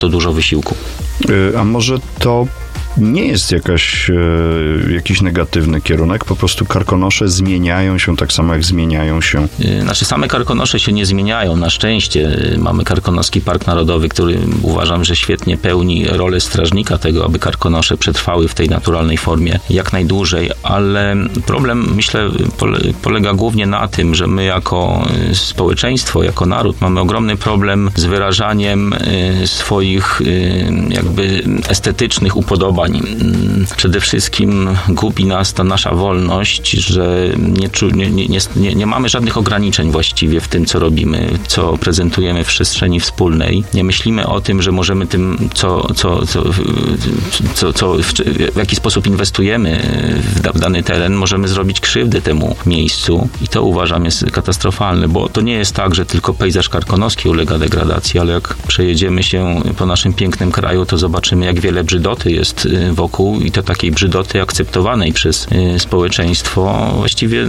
to dużo wysiłku. A może to nie jest jakiś negatywny kierunek, po prostu karkonosze zmieniają się tak samo, jak zmieniają się. Same karkonosze się nie zmieniają. Na szczęście mamy Karkonoski Park Narodowy, który uważam, że świetnie pełni rolę strażnika tego, aby karkonosze przetrwały w tej naturalnej formie jak najdłużej, ale problem, myślę, polega głównie na tym, że my jako społeczeństwo, jako naród mamy ogromny problem z wyrażaniem swoich jakby estetycznych upodobań. Przede wszystkim gubi nas ta nasza wolność, że nie mamy żadnych ograniczeń właściwie w tym, co robimy, co prezentujemy w przestrzeni wspólnej. Nie myślimy o tym, że możemy tym, w jaki sposób inwestujemy w dany teren, możemy zrobić krzywdę temu miejscu i to uważam jest katastrofalne, bo to nie jest tak, że tylko pejzaż karkonoski ulega degradacji, ale jak przejedziemy się po naszym pięknym kraju, to zobaczymy, jak wiele brzydoty jest wokół i to takiej brzydoty akceptowanej przez społeczeństwo, właściwie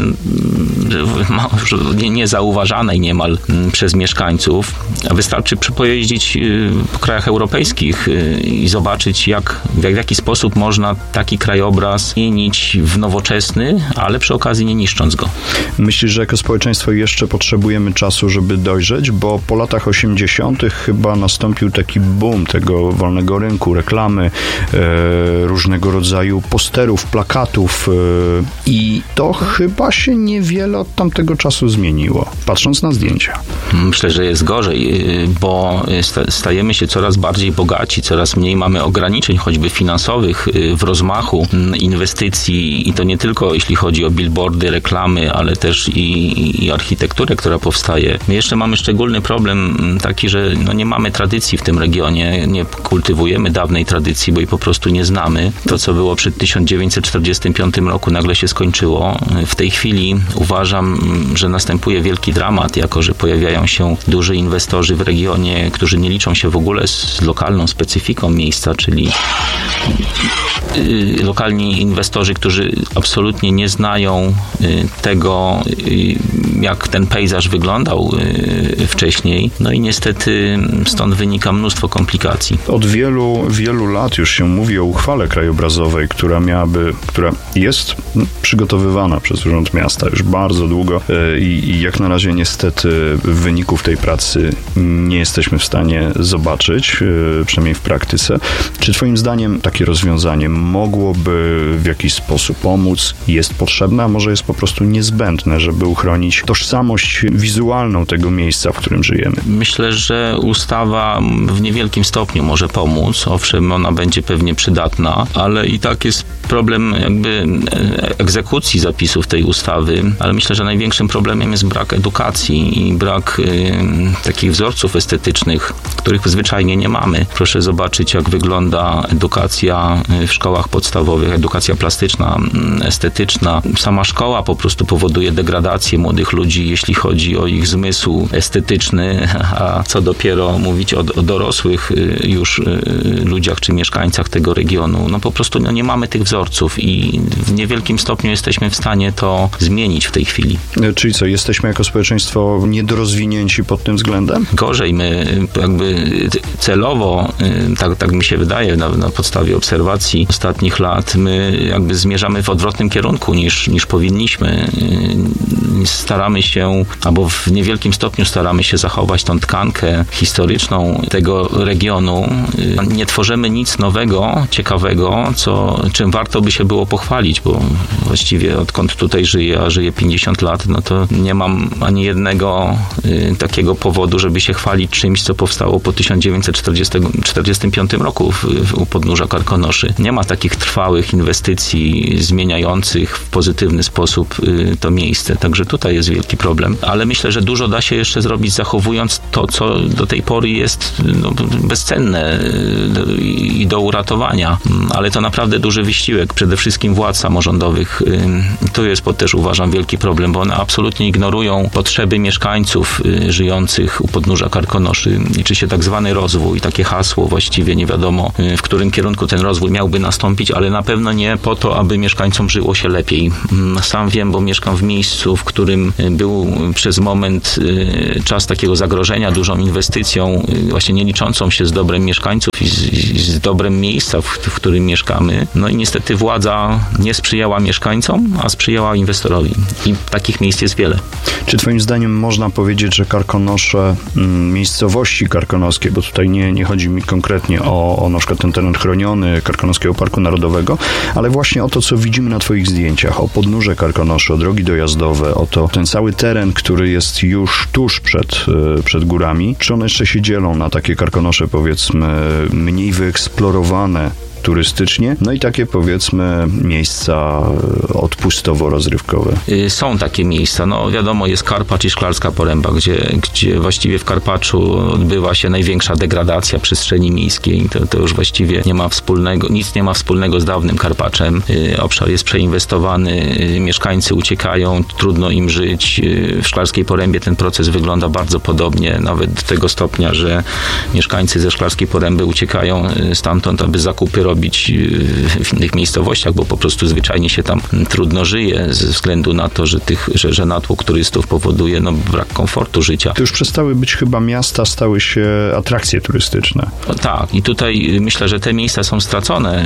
niezauważanej niemal przez mieszkańców. A wystarczy pojeździć po krajach europejskich i zobaczyć, w jaki sposób można taki krajobraz zmienić w nowoczesny, ale przy okazji nie niszcząc go. Myślisz, że jako społeczeństwo jeszcze potrzebujemy czasu, żeby dojrzeć? Bo po latach 80. chyba nastąpił taki boom tego wolnego rynku, reklamy, różnego rodzaju posterów, plakatów i to chyba się niewiele od tamtego czasu zmieniło, patrząc na zdjęcia. Myślę, że jest gorzej, bo stajemy się coraz bardziej bogaci, coraz mniej mamy ograniczeń, choćby finansowych, w rozmachu inwestycji i to nie tylko jeśli chodzi o billboardy, reklamy, ale też i architekturę, która powstaje. My jeszcze mamy szczególny problem taki, że nie mamy tradycji w tym regionie, nie kultywujemy dawnej tradycji, bo jej po prostu nie znamy. To, co było przed 1945 roku, nagle się skończyło. W tej chwili uważam, że następuje wielki dramat, jako że pojawiają się duży inwestorzy w regionie, którzy nie liczą się w ogóle z lokalną specyfiką miejsca, czyli lokalni inwestorzy, którzy absolutnie nie znają tego, jak ten pejzaż wyglądał wcześniej. No i niestety stąd wynika mnóstwo komplikacji. Od wielu lat już się mówi o uchwale krajobrazowej, która jest przygotowywana przez Urząd Miasta już bardzo długo i jak na razie niestety wyników tej pracy nie jesteśmy w stanie zobaczyć, przynajmniej w praktyce. Czy twoim zdaniem takie rozwiązanie mogłoby w jakiś sposób pomóc? Jest potrzebne, a może jest po prostu niezbędne, żeby uchronić tożsamość wizualną tego miejsca, w którym żyjemy? Myślę, że ustawa w niewielkim stopniu może pomóc. Owszem, ona będzie pewnie przydatna, ale i tak jest problem jakby egzekucji zapisów tej ustawy, ale myślę, że największym problemem jest brak edukacji i brak takich wzorców estetycznych, których zwyczajnie nie mamy. Proszę zobaczyć, jak wygląda edukacja w szkołach podstawowych, edukacja plastyczna, estetyczna. Sama szkoła po prostu powoduje degradację młodych ludzi, jeśli chodzi o ich zmysł estetyczny, a co dopiero mówić o dorosłych już ludziach czy mieszkańcach tego regionu. No po prostu nie mamy tych wzorców i w niewielkim stopniu jesteśmy w stanie to zmienić w tej chwili. Czyli co, jesteśmy jako społeczeństwo niedorozwinięci pod tym względem? Gorzej, my jakby celowo, tak mi się wydaje na podstawie obserwacji ostatnich lat, my jakby zmierzamy w odwrotnym kierunku niż powinniśmy. Staramy się, albo w niewielkim stopniu staramy się zachować tą tkankę historyczną tego regionu. Nie tworzymy nic nowego, ciekawego, czym warto by się było pochwalić, bo właściwie odkąd tutaj żyję, a żyję 50 lat, no to nie mam ani jednego takiego powodu, żeby się chwalić czymś, co powstało po 1945 roku u podnóża Karkonoszy. Nie ma takich trwałych inwestycji zmieniających w pozytywny sposób to miejsce. Także tutaj jest wielki problem. Ale myślę, że dużo da się jeszcze zrobić, zachowując to, co do tej pory jest bezcenne i do uratowania. Ale to naprawdę duży wysiłek. Przede wszystkim władz samorządowych. To jest też, uważam, wielki problem, bo one absolutnie ignorują potrzeby mieszkańców żyjących u podnóża Karkonoszy. Liczy się tak zwany rozwój. Takie hasło właściwie nie wiadomo, w którym kierunku ten rozwój miałby nastąpić, ale na pewno nie po to, aby mieszkańcom żyło się lepiej. Sam wiem, bo mieszkam w miejscu, w którym którym był przez moment czas takiego zagrożenia dużą inwestycją, właśnie nie liczącą się z dobrem mieszkańców i z dobrem miejsca, w którym mieszkamy. No i niestety władza nie sprzyjała mieszkańcom, a sprzyjała inwestorowi. I takich miejsc jest wiele. Czy twoim zdaniem można powiedzieć, że Karkonosze, miejscowości karkonoskie, bo tutaj nie chodzi mi konkretnie o na przykład ten teren chroniony Karkonoskiego Parku Narodowego, ale właśnie o to, co widzimy na twoich zdjęciach, o podnóże Karkonoszy, o drogi dojazdowe, o to ten cały teren, który jest już tuż przed górami, czy one jeszcze się dzielą na takie Karkonosze, powiedzmy, mniej wyeksplorowane turystycznie, no i takie, powiedzmy, miejsca odpustowo-rozrywkowe. Są takie miejsca. No wiadomo, jest Karpacz i Szklarska Poręba, gdzie właściwie w Karpaczu odbywa się największa degradacja przestrzeni miejskiej. To już właściwie nic nie ma wspólnego z dawnym Karpaczem. Obszar jest przeinwestowany, mieszkańcy uciekają, trudno im żyć. W Szklarskiej Porębie ten proces wygląda bardzo podobnie, nawet do tego stopnia, że mieszkańcy ze Szklarskiej Poręby uciekają stamtąd, aby zakupy robić w innych miejscowościach, bo po prostu zwyczajnie się tam trudno żyje ze względu na to, że natłok turystów powoduje brak komfortu życia. To już przestały być chyba miasta, stały się atrakcje turystyczne. Tak, i tutaj myślę, że te miejsca są stracone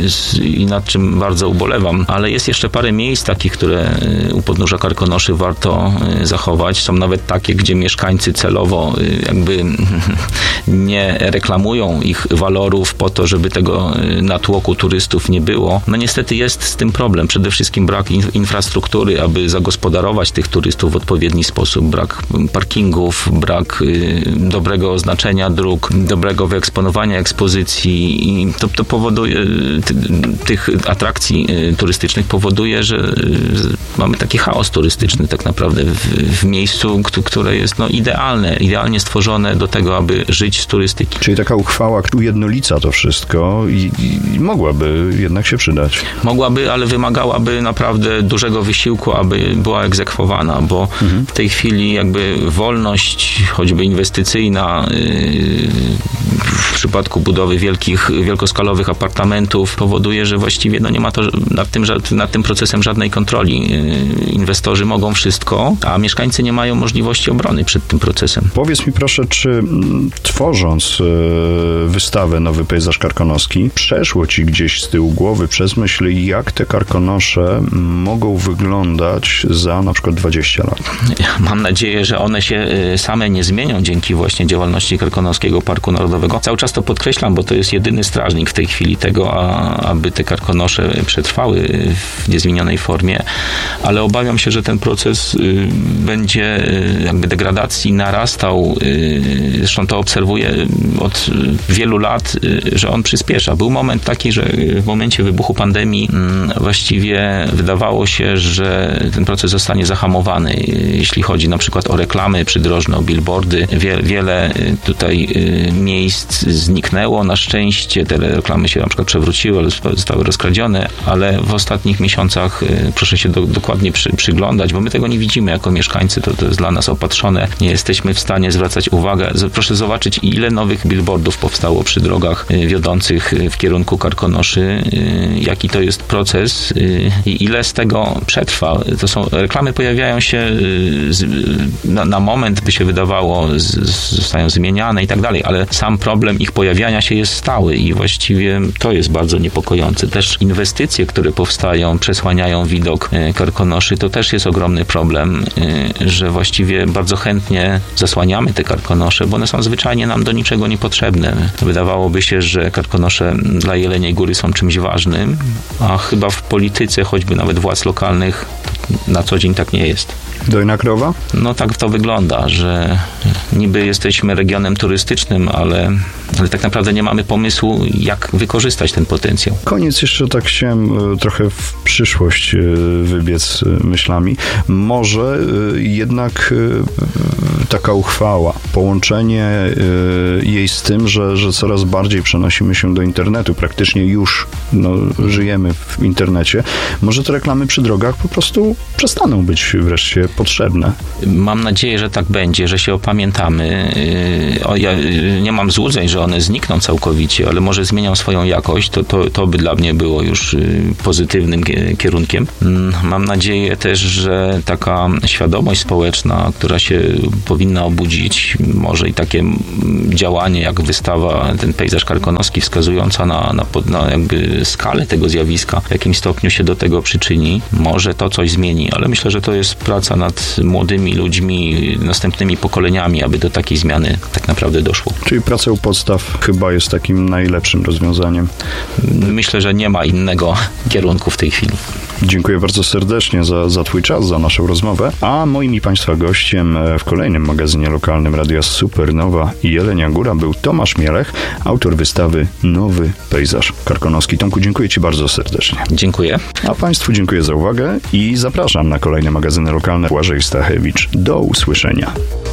i nad czym bardzo ubolewam, ale jest jeszcze parę miejsc takich, które u podnóża Karkonoszy warto zachować. Są nawet takie, gdzie mieszkańcy celowo jakby nie reklamują ich walorów po to, żeby tego natłoku turystów nie było. No niestety jest z tym problem. Przede wszystkim brak infrastruktury, aby zagospodarować tych turystów w odpowiedni sposób. Brak parkingów, brak dobrego oznaczenia dróg, dobrego wyeksponowania ekspozycji i to powoduje, tych atrakcji turystycznych powoduje, że mamy taki chaos turystyczny tak naprawdę w miejscu, które jest idealnie stworzone do tego, aby żyć z turystyki. Czyli taka uchwała ujednolica to wszystko i mogłaby jednak się przydać. Mogłaby, ale wymagałaby naprawdę dużego wysiłku, aby była egzekwowana, bo w tej chwili jakby wolność, choćby inwestycyjna w przypadku budowy wielkoskalowych apartamentów powoduje, że właściwie nie ma to nad tym procesem żadnej kontroli. Inwestorzy mogą wszystko, a mieszkańcy nie mają możliwości obrony przed tym procesem. Powiedz mi proszę, czy tworząc wystawę Nowy Pejzaż Karkonoski, przeszło ci gdzieś z tyłu głowy przez myśl, jak te Karkonosze mogą wyglądać za na przykład 20 lat? Mam nadzieję, że one się same nie zmienią dzięki właśnie działalności Karkonoskiego Parku Narodowego. Cały czas to podkreślam, bo to jest jedyny strażnik w tej chwili tego, aby te Karkonosze przetrwały w niezmienionej formie, ale obawiam się, że ten proces będzie jakby degradacji narastał. Zresztą to obserwuję od wielu lat, że on przyspiesza. Był moment taki, że w momencie wybuchu pandemii właściwie wydawało się, że ten proces zostanie zahamowany. Jeśli chodzi na przykład o reklamy przydrożne, o billboardy, wiele tutaj miejsc zniknęło. Na szczęście te reklamy się na przykład przewróciły, zostały rozkradzione, ale w ostatnich miesiącach proszę się dokładnie przyglądać, bo my tego nie widzimy jako mieszkańcy, to jest dla nas opatrzone. Nie jesteśmy w stanie zwracać uwagę. Proszę zobaczyć, ile nowych billboardów powstało przy drogach wiodących w kierunku Karkonoszy, jaki to jest proces i ile z tego przetrwa. To są reklamy, pojawiają się na moment, by się wydawało, zostają zmieniane i tak dalej, ale sam problem ich pojawiania się jest stały i właściwie to jest bardzo niepokojące. Też inwestycje, które powstają, przesłaniają widok Karkonoszy, to też jest ogromny problem, że właściwie bardzo chętnie zasłaniamy te Karkonosze, bo one są zwyczajnie nam do niczego niepotrzebne. Wydawałoby się, że Karkonosze dla Jeleniej Góry są czymś ważnym, a chyba w polityce, choćby nawet władz lokalnych, na co dzień tak nie jest. Dojna krowa? No tak to wygląda, że niby jesteśmy regionem turystycznym, ale tak naprawdę nie mamy pomysłu, jak wykorzystać ten potencjał. Koniec jeszcze tak chciałem trochę w przyszłość wybiec myślami. Może jednak taka uchwała, połączenie jej z tym, że coraz bardziej przenosimy się do internetu, praktycznie już żyjemy w internecie, może te reklamy przy drogach po prostu przestaną być wreszcie potrzebne. Mam nadzieję, że tak będzie, że się opamiętamy. Ja nie mam złudzeń, że one znikną całkowicie, ale może zmienią swoją jakość, to by dla mnie było już pozytywnym kierunkiem. Mam nadzieję też, że taka świadomość społeczna, która się powinna obudzić, może i takie działanie jak wystawa, ten pejzaż karkonoski wskazująca na jakby skalę tego zjawiska, w jakim stopniu się do tego przyczyni, może to coś zmieni, ale myślę, że to jest praca nad młodymi ludźmi, następnymi pokoleniami, aby do takiej zmiany tak naprawdę doszło. Czyli praca u podstaw chyba jest takim najlepszym rozwiązaniem. Myślę, że nie ma innego kierunku w tej chwili. Dziękuję bardzo serdecznie za Twój czas, za naszą rozmowę. A moim i Państwa gościem w kolejnym magazynie lokalnym Radia Supernowa i Jelenia Góra był Tomasz Mielech, autor wystawy Nowy Pejzaż Karkonoski. Tomku, dziękuję Ci bardzo serdecznie. Dziękuję. A Państwu dziękuję za uwagę i zapraszam na kolejne magazyny lokalne. Błażej Stachewicz. Do usłyszenia.